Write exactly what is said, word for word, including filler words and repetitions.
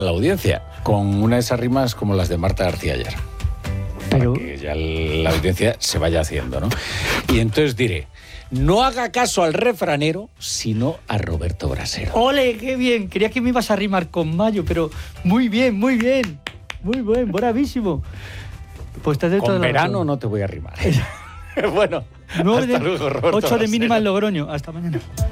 la audiencia, con una de esas rimas como las de Marta García ayer. Pero... Para que ya la audiencia se vaya haciendo, ¿no? Y entonces diré, no haga caso al refranero, sino a Roberto Brasero. ¡Ole, qué bien! Creía que me ibas a rimar con Mayo, pero muy bien, muy bien. Muy bien, bravísimo. Pues te doy toda Con la verano razón. no te voy a rimar. Bueno, nueve hasta de, luego, Roberto ocho de mínima Brasero. en Logroño. Hasta mañana.